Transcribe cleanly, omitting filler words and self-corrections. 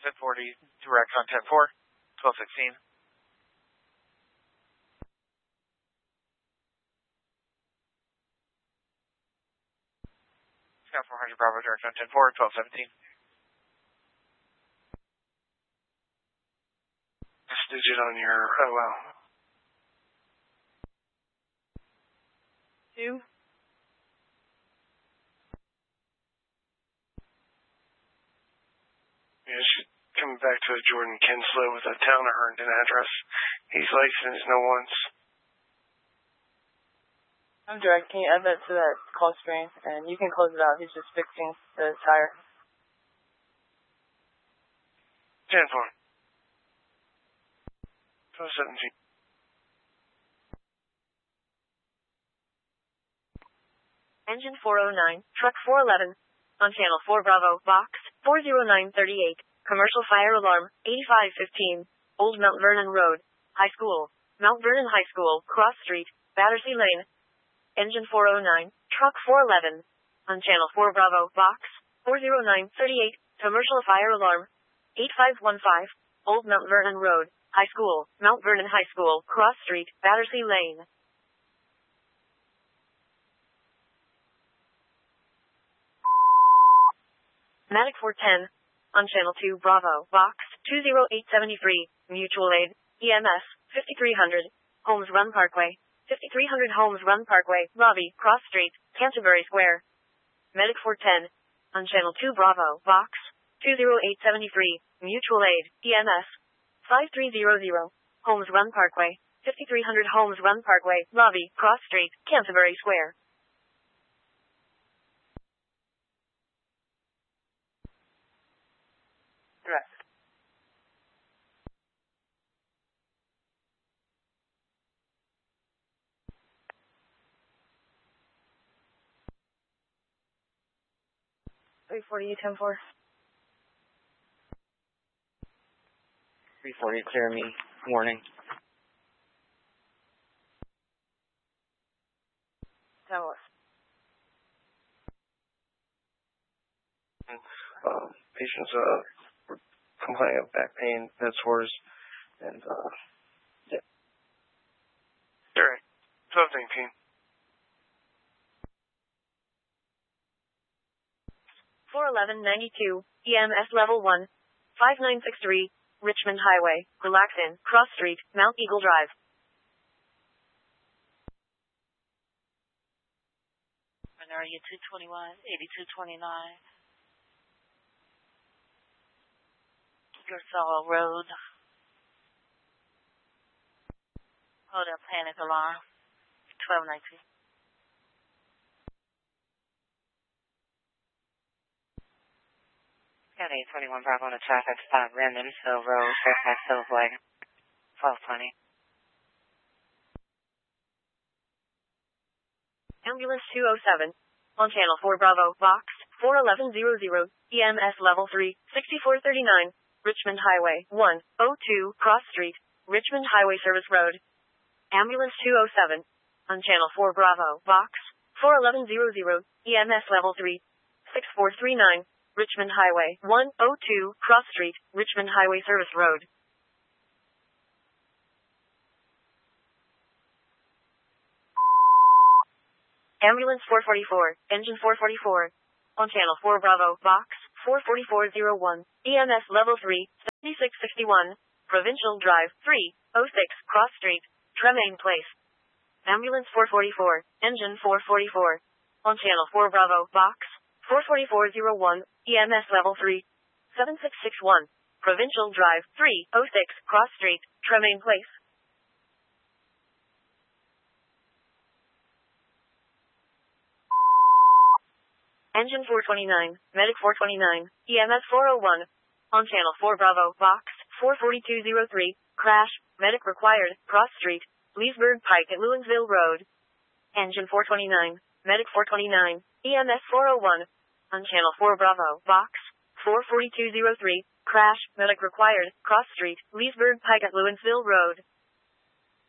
1040, direct on 10-4, 1216. Scout 400 Bravo, direct on 10-4, 1217. This digit on your, oh wow. 2. Yeah, she's coming back to a Jordan Kinslow with a town of Herndon address. He's licensed no once. I'm direct. Can you add that to that call screen? And you can close it out. He's just fixing the tire. 10-4. 1217. Engine 409, truck 411, on channel 4 Bravo, box 40938, commercial fire alarm, 8515, Old Mount Vernon Road, High School, Mount Vernon High School, Cross Street, Battersea Lane. Engine 409, truck 411, on channel 4 Bravo, box 40938, commercial fire alarm, 8515, Old Mount Vernon Road, High School, Mount Vernon High School, Cross Street, Battersea Lane. Medic 410, on channel 2 Bravo, box 20873, mutual aid, EMS, 5300, Holmes Run Parkway, 5300 Holmes Run Parkway, lobby, Cross Street, Canterbury Square. Medic 410, on channel 2 Bravo, box 20873, mutual aid, EMS, 5300, Holmes Run Parkway, 5300 Holmes Run Parkway, lobby, Cross Street, Canterbury Square. Direct. Wait 40, 10-4. 340, clear me. Warning. 10-4. Patients complaining of back pain, bed sores, and yeah. Direct. 1219. 41192, EMS level 1, 5963, Richmond Highway, Relaxin, Cross Street, Mount Eagle Drive. Area 221, 8229. Gersall Road. Hotel panic alarm. 1219. Got 821 Bravo on the traffic stop, Redmond Hill Road, Fairfax Hills Way, 1220. Ambulance 207, on channel 4 Bravo, box 41100, EMS level 3, 6439, Richmond Highway, 102, Cross Street, Richmond Highway Service Road. Ambulance 207, on channel 4 Bravo, box 41100, EMS level 3, 6439, Richmond Highway, 102, Cross Street, Richmond Highway Service Road. Ambulance 444, engine 444, on channel 4 Bravo, box 44401, EMS level 3, 7661, Provincial Drive, 306, Cross Street, Tremaine Place. Ambulance 444, engine 444, on channel 4 Bravo, box 44401, EMS level 3, 7661, Provincial Drive, 306, Cross Street, Tremaine Place. Engine 429, Medic 429, EMS 401, on channel 4 Bravo, box 44203, crash, Medic required, Cross Street, Leesburg Pike at Lewinsville Road. Engine 429, Medic 429, EMS 401, on channel 4 Bravo, box 44203, crash, Medic required, Cross Street, Leesburg Pike at Lewinsville Road.